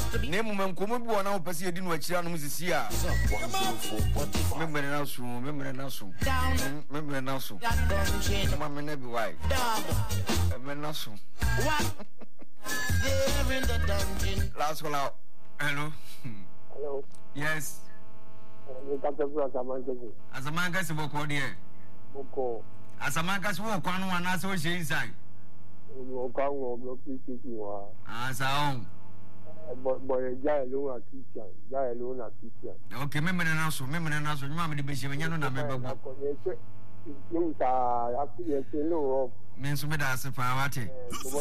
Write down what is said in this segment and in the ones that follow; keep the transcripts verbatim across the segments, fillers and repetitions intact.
name mum komo bi wona wo pese edi no akira no musisi a membre na so membre na so membre na so mama na bi why membre na so they're in the dungeon. Last call out. Hello. Hello. Yes. As a man gets a book on here. As a man gets walk on one as we inside. As our own. Boy, Jalo teacher, Jalo teacher. Okay, remember and also, remember and also, Mamma de Bishop, and you know, remember. You are actually a low. Means me that's a party.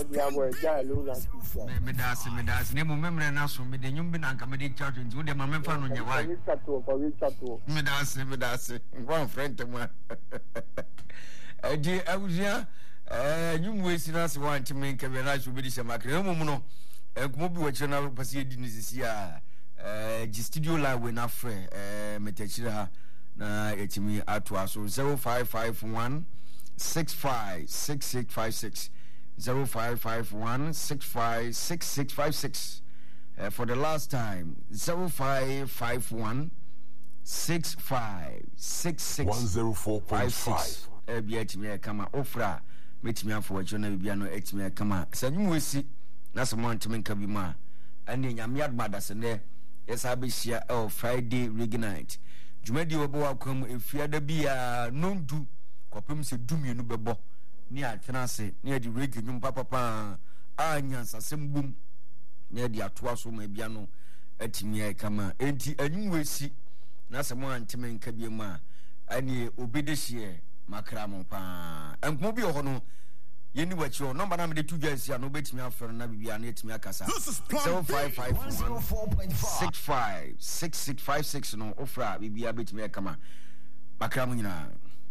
Me that's me that's name remember and also me the young and comedy church and do the mamma fan on your wife. Me that's me that's one friend to me. Eh, dear, I was here. Eh, you wasting us one to make a nice with some macro. Eh, come be watching our passage in this year. Eh, studio live when after eh, metachira na etimi atwa so zero five five one six five six six five six zero five five one six five six six five six uh, for the last time zero five five one six five six six one zero four point five eh bia etimi kama ofra metimi afo wacho na bia no etimi kama sanyum wesi na so montimi nka bi ma ane nyame admada se ne esa be hia oh Friday reggae night jumadi obo akwam efiada bia nondu kopem se dumienu bebo ni atenase ni adi reggae nyum papa pa anya sasembum ni adi atoa so ma bia no atimi kama enti anyumwesi na samo antime nka bia ma ani obedehie makram pa enko bi ho no yeni wachi o number na me de two guys ya no betimi afero na bibia na etimi akasa zero five five one six five six six five six no ofra bibia betimi kama makram nyina